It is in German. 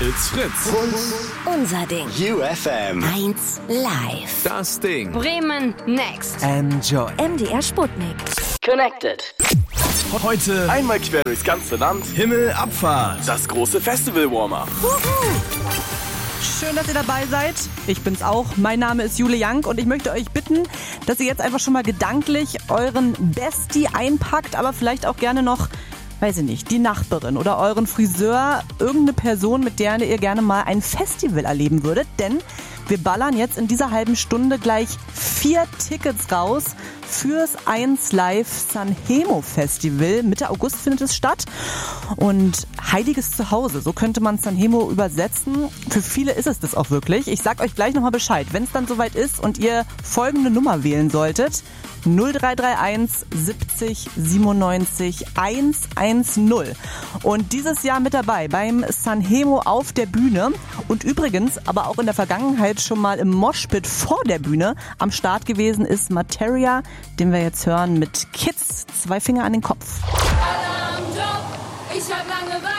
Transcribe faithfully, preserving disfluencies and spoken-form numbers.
It's Fritz. Unser Ding. U F M. eins live. Das Ding. Bremen Next. Enjoy. M D R Sputnik. Connected. Heute Einmal quer durchs ganze Land. Himmelabfahrt. Das große Festival-Warm-Up. Schön, dass ihr dabei seid. Ich bin's auch. Mein Name ist Jule Young und ich möchte euch bitten, dass ihr jetzt einfach schon mal gedanklich euren Bestie einpackt, aber vielleicht auch gerne noch, weiß ich nicht, die Nachbarin oder euren Friseur, irgendeine Person, mit der ihr gerne mal ein Festival erleben würdet, denn wir ballern jetzt in dieser halben Stunde gleich vier Tickets raus fürs eins Live Sanremo Festival. Mitte August findet es statt. Und heiliges Zuhause, so könnte man Sanremo übersetzen. Für viele ist es das auch wirklich. Ich sag euch gleich nochmal Bescheid, wenn es dann soweit ist und ihr folgende Nummer wählen solltet. null drei drei eins siebzig siebenundneunzig hundertzehn. Und dieses Jahr mit dabei beim Sanremo auf der Bühne und übrigens aber auch in der Vergangenheit schon mal im Moshpit vor der Bühne am Start gewesen ist Materia, den wir jetzt hören mit Kids, zwei Finger an den Kopf. Ich hab lange